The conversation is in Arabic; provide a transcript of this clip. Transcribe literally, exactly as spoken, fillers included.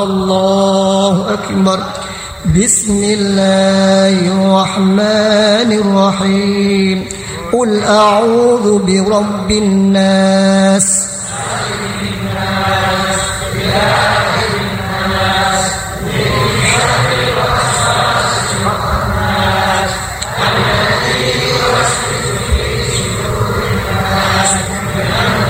الله أكبر. بسم الله الرحمن الرحيم. قل أعوذ برب الناس